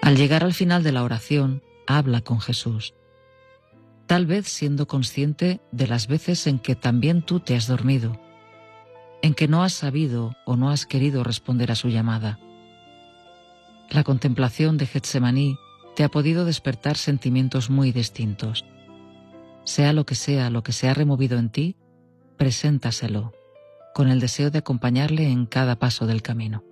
Al llegar al final de la oración, habla con Jesús, tal vez siendo consciente de las veces en que también tú te has dormido, en que no has sabido o no has querido responder a su llamada. La contemplación de Getsemaní te ha podido despertar sentimientos muy distintos. Sea lo que se ha removido en ti, preséntaselo, con el deseo de acompañarle en cada paso del camino.